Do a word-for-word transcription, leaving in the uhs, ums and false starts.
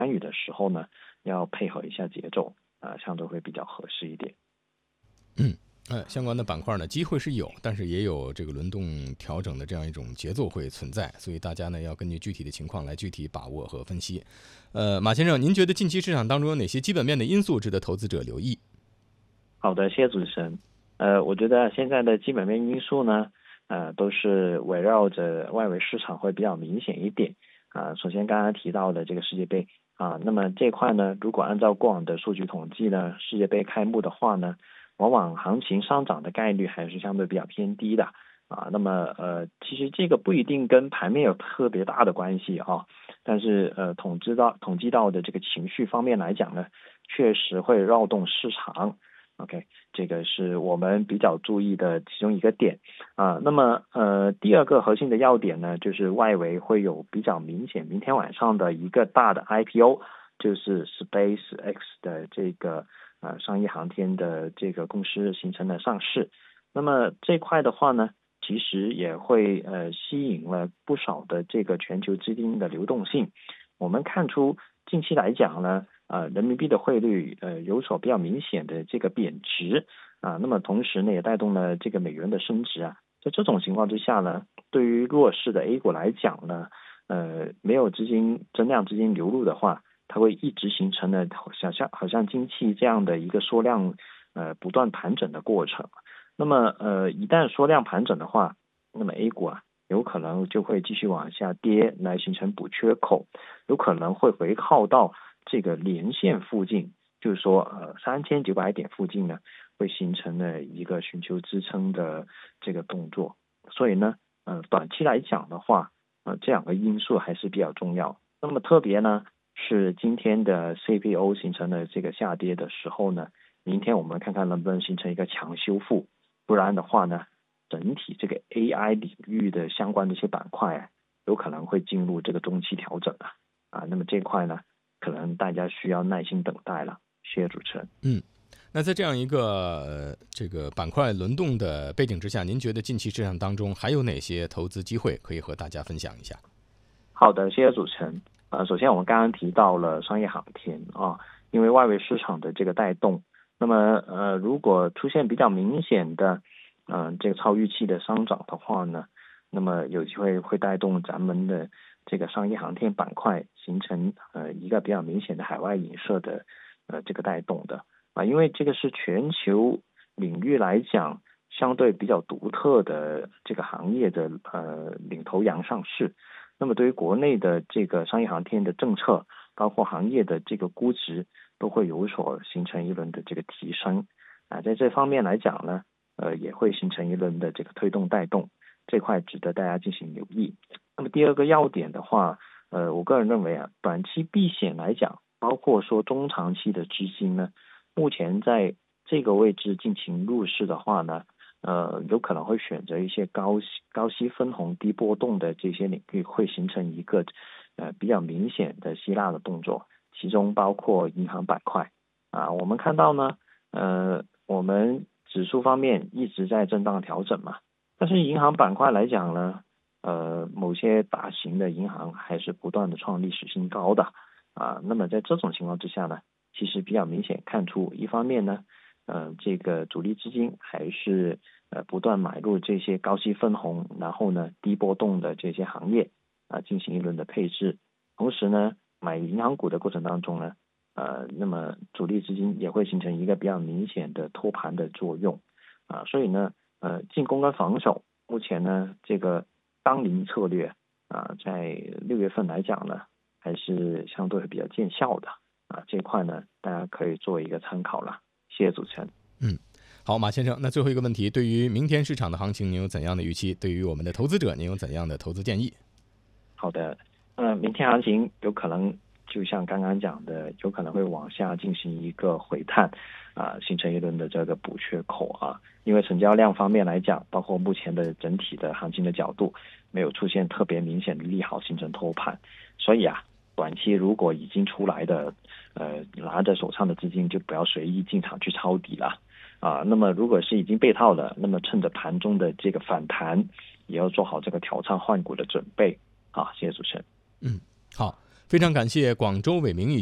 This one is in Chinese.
参与的时候呢，要配合一下节奏啊、呃，相对会比较合适一点。 嗯。呃，相关的板块呢，机会是有，但是也有这个轮动调整的这样一种节奏会存在，所以大家呢要根据具体的情况来具体把握和分析。呃，马先生，您觉得近期市场当中有哪些基本面的因素值得投资者留意？ 好的，谢谢主持人。呃，我觉得现在的基本面因素呢，呃，都是围绕着外围市场会比较明显一点。啊、呃，首先刚刚提到的这个世界杯啊、呃，那么这块呢，如果按照过往的数据统计呢，世界杯开幕的话呢，往往行情上涨的概率还是相对比较偏低的啊。那么呃，其实这个不一定跟盘面有特别大的关系啊，但是呃，统计到统计到的这个情绪方面来讲呢，确实会扰动市场。OK， 这个是我们比较注意的其中一个点啊。那么呃，第二个核心的要点呢，就是外围会有比较明显，明天晚上的一个大的 I P O， 就是 SpaceX 的这个呃商业航天的这个公司形成了上市。那么这块的话呢，其实也会呃吸引了不少的这个全球资金的流动性。我们看出近期来讲呢，呃，人民币的汇率呃有所比较明显的这个贬值啊，那么同时呢也带动了这个美元的升值啊。在这种情况之下呢，对于弱势的 A 股来讲呢，呃，没有资金增量资金流入的话，它会一直形成了好像好像经济这样的一个缩量呃不断盘整的过程。那么呃一旦缩量盘整的话，那么 A 股啊有可能就会继续往下跌，来形成补缺口，有可能会回靠到这个连线附近，就是说呃三千九百点附近呢，会形成了一个寻求支撑的这个动作。所以呢，呃短期来讲的话，呃这两个因素还是比较重要。那么特别呢是今天的 C P O 形成了这个下跌的时候呢，明天我们看看能不能形成一个强修复，不然的话呢，整体这个 A I 领域的相关的一些板块啊，有可能会进入这个中期调整啊。啊，那么这块呢，可能大家需要耐心等待了。谢谢主持人。 嗯，那在这样一个、呃、这个板块轮动的背景之下，您觉得近期市场当中还有哪些投资机会可以和大家分享一下？ 好的，谢谢主持人。呃，首先我们刚刚提到了商业航天啊，因为外围市场的这个带动，那么呃，如果出现比较明显的嗯、呃、这个超预期的上涨的话呢，那么有机会会带动咱们的这个商业航天板块形成呃一个比较明显的海外影射的呃这个带动的啊，因为这个是全球领域来讲相对比较独特的这个行业的呃领头羊上市。那么对于国内的这个商业航天的政策，包括行业的这个估值，都会有所形成一轮的这个提升啊，在这方面来讲呢，呃，也会形成一轮的这个推动带动，这块值得大家进行留意。那么第二个要点的话，呃，我个人认为啊，短期避险来讲，包括说中长期的资金呢，目前在这个位置进行入市的话呢，呃，有可能会选择一些高息高息分红、低波动的这些领域，会形成一个呃比较明显的吸纳的动作，其中包括银行板块啊。我们看到呢，呃，我们指数方面一直在震荡调整嘛，但是银行板块来讲呢，呃，某些大型的银行还是不断的创历史新高的啊。那么在这种情况之下呢，其实比较明显看出，一方面呢，呃，这个主力资金还是呃不断买入这些高息分红，然后呢低波动的这些行业啊，进行一轮的配置。同时呢，买银行股的过程当中呢，呃，那么主力资金也会形成一个比较明显的托盘的作用啊，所以呢，呃，进攻跟防守目前呢这个当零策略啊，在六月份来讲呢，还是相对比较见效的啊，这块呢大家可以做一个参考了。谢谢主持人。 嗯，好，马先生，那最后一个问题，对于明天市场的行情，您有怎样的预期？对于我们的投资者，您有怎样的投资建议？ 好的，呃，明天行情有可能就像刚刚讲的，有可能会往下进行一个回探，啊、呃，形成一轮的这个补缺口啊。因为成交量方面来讲，包括目前的整体的行情的角度，没有出现特别明显的利好形成托盘，所以啊，短期如果已经出来的，呃，拿着手上的资金就不要随意进场去抄底了。啊，那么如果是已经被套的，那么趁着盘中的这个反弹，也要做好这个调仓换股的准备。好，谢谢主持人。 嗯，好。 非常感谢广州伟明